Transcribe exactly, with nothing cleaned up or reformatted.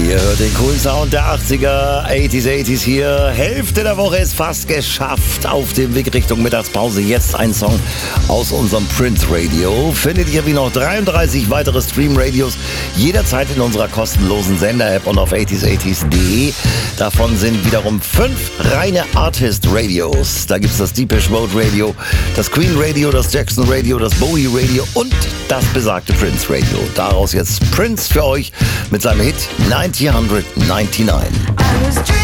Ihr hört den coolen Sound der achtziger, achtziger, achtziger hier. Hälfte der Woche ist fast geschafft. Auf dem Weg Richtung Mittagspause jetzt ein Song aus unserem Prince Radio. Findet ihr wie noch dreiunddreißig weitere Stream-Radios jederzeit in unserer kostenlosen Sender-App und auf achtziger, achtziger punkt de. Davon sind wiederum fünf reine Artist-Radios. Da gibt es das Depeche Mode Radio, das Queen Radio, das Jackson Radio, das Bowie Radio und das besagte Prince Radio. Daraus jetzt Prince für euch mit seinem Hit neunzehn neunundneunzig.